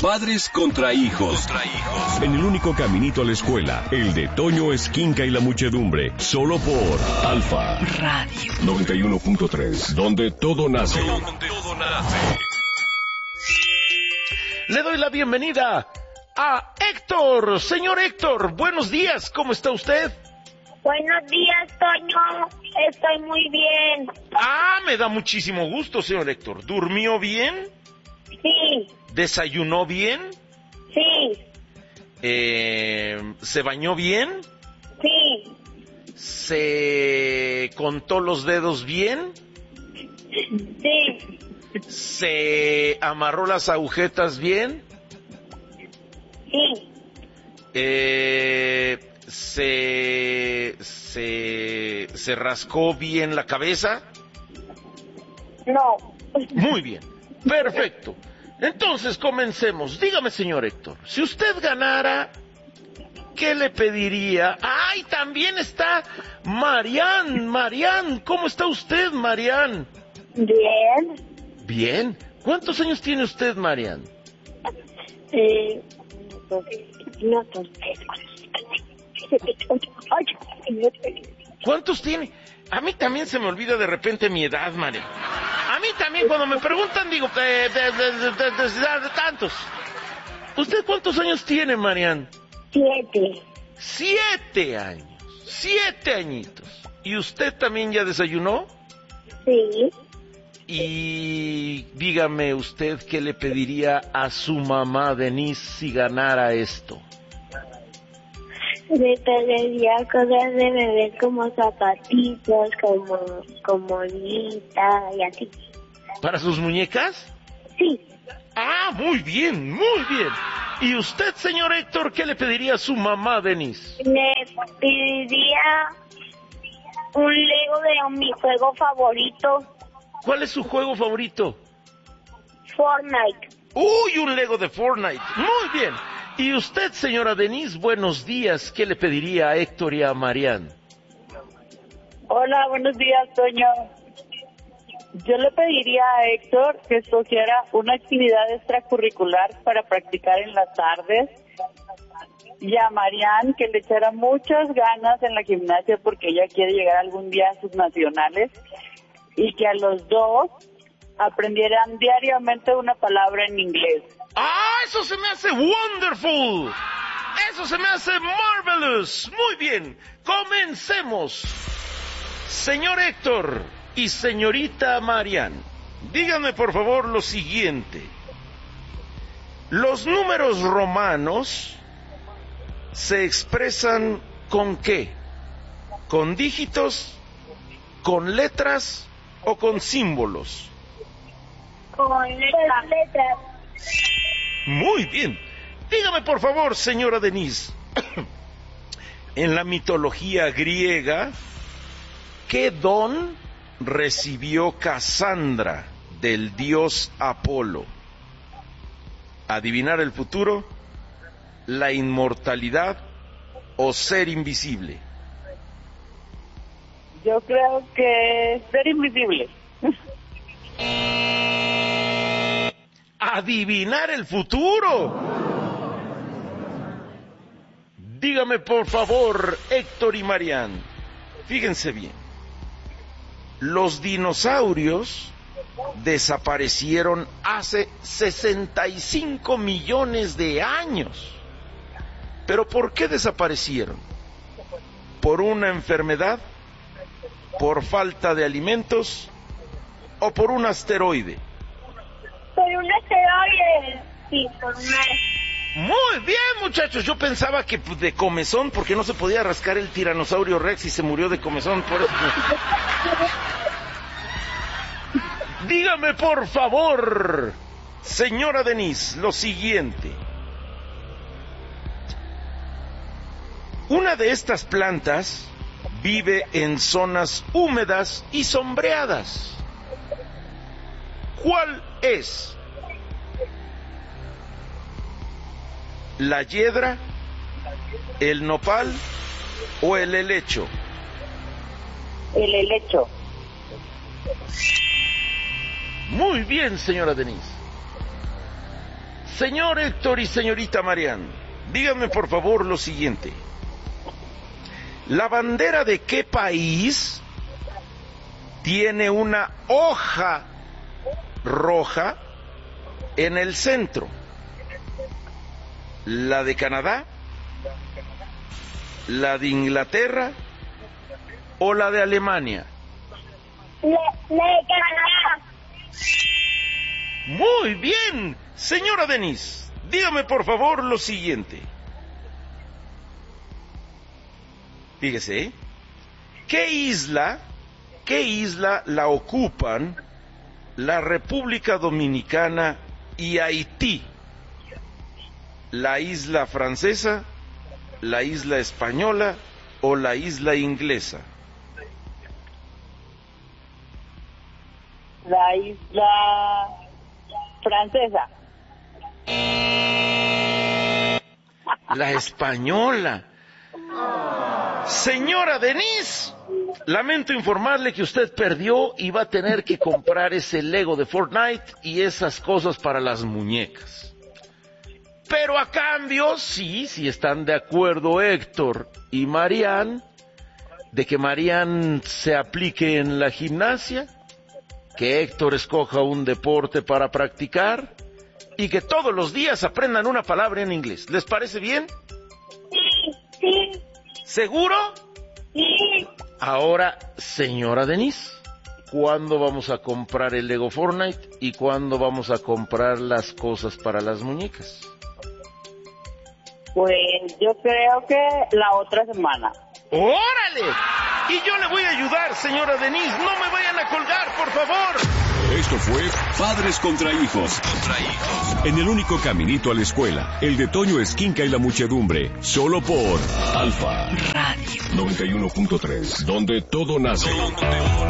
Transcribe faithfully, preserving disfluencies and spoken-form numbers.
Padres contra hijos. Contra hijos. En el único caminito a la escuela, el de Toño Esquinca y la muchedumbre. Solo por Alfa Radio noventa y uno punto tres, donde todo nace. Donde todo nace. Le doy la bienvenida a Héctor. Señor Héctor, buenos días. ¿Cómo está usted? Buenos días, Toño. Estoy muy bien. Ah, me da muchísimo gusto, señor Héctor. ¿Durmió bien? Sí. ¿Desayunó bien? Sí. Eh, ¿Se bañó bien? Sí. ¿Se contó los dedos bien? Sí. ¿Se amarró las agujetas bien? Sí. Eh, ¿se, se, ¿Se rascó bien la cabeza? No. Muy bien, perfecto. Entonces comencemos. Dígame, señor Héctor, si usted ganara, ¿qué le pediría? ¡Ay, también está Marian! Marian, ¿cómo está usted, Marian? Bien. Bien. ¿Cuántos años tiene usted, Marian? Eh, no, ¿Cuántos tiene? A mí también se me olvida de repente mi edad, Marian. A mí también cuando me preguntan digo, eh, de, de, de, de, de, de tantos. ¿Usted cuántos años tiene, Marian? Siete. Siete años. Siete añitos. ¿Y usted también ya desayunó? Sí. Y dígame usted qué le pediría a su mamá Denise si ganara esto. Le pediría cosas de bebé como zapatitos, como, como monita y así. ¿Para sus muñecas? Sí. Ah, muy bien, muy bien. ¿Y usted, señor Héctor, qué le pediría a su mamá Denise? Le pediría un Lego de mi juego favorito. ¿Cuál es su juego favorito? Fortnite. ¡Uy, un Lego de Fortnite! Muy bien. Y usted, señora Denise, buenos días. ¿Qué le pediría a Héctor y a Marian? Hola, buenos días, Toño. Yo le pediría a Héctor que escogiera una actividad extracurricular para practicar en las tardes. Y a Marian que le echara muchas ganas en la gimnasia porque ella quiere llegar algún día a sus nacionales. Y que a los dos aprendieran diariamente una palabra en inglés. ¡Ah, eso se me hace wonderful! ¡Eso se me hace marvelous! Muy bien, comencemos. Señor Héctor y señorita Marian, díganme por favor lo siguiente. Los números romanos se expresan ¿con qué? ¿Con dígitos? ¿Con letras? ¿O con símbolos? Con letras. letras. Muy bien. Dígame por favor, señora Denise, en la mitología griega, ¿qué don recibió Casandra del dios Apolo? ¿Adivinar el futuro, la inmortalidad o ser invisible? Yo creo que ser invisible. ¡Adivinar el futuro! Dígame por favor, Héctor y Marian, fíjense bien. Los dinosaurios desaparecieron hace sesenta y cinco millones de años. ¿Pero por qué desaparecieron? ¿Por una enfermedad? ¿Por falta de alimentos? ¿O por un asteroide? Por un asteroide. Sí, por una... Muy bien, muchachos. Yo pensaba que de comezón, porque no se podía rascar el tiranosaurio Rex y se murió de comezón. Por eso... Dígame, por favor, señora Denise, lo siguiente. Una de estas plantas vive en zonas húmedas y sombreadas. ¿Cuál es? ¿La hiedra, el nopal o el helecho? El helecho. Muy bien, señora Denise. Señor Héctor y señorita Marian, díganme por favor lo siguiente. ¿La bandera de qué país tiene una hoja roja en el centro? ¿La de Canadá? ¿La de Inglaterra? ¿O la de Alemania? La, la de Canadá. Muy bien, señora Denise, dígame por favor lo siguiente. Fíjese, ¿eh? ¿Qué isla, qué isla la ocupan la República Dominicana y Haití? ¿La isla francesa, la isla española o la isla inglesa? La isla francesa. La española. Señora Denise, lamento informarle que usted perdió y va a tener que comprar ese Lego de Fortnite y esas cosas para las muñecas. Pero a cambio, sí, si están de acuerdo Héctor y Marian, de que Marian se aplique en la gimnasia, que Héctor escoja un deporte para practicar y que todos los días aprendan una palabra en inglés. ¿Les parece bien? Sí, sí, ¿Seguro? sí. Ahora, señora Denise, ¿cuándo vamos a comprar el Lego Fortnite y cuándo vamos a comprar las cosas para las muñecas? Pues yo creo que la otra semana. ¡Órale! Y yo le voy a ayudar, señora Denise. No me vayan a colgar, por favor. Esto fue Padres contra Hijos. Contra Hijos. En el único caminito a la escuela, el de Toño Esquinca y la muchedumbre. Solo por Alfa Radio noventa y uno punto tres, donde todo nace.